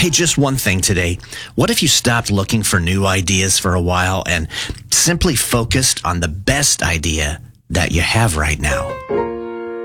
Hey, just one thing today. What if you stopped looking for new ideas for a while and simply focused on the best idea that you have right now?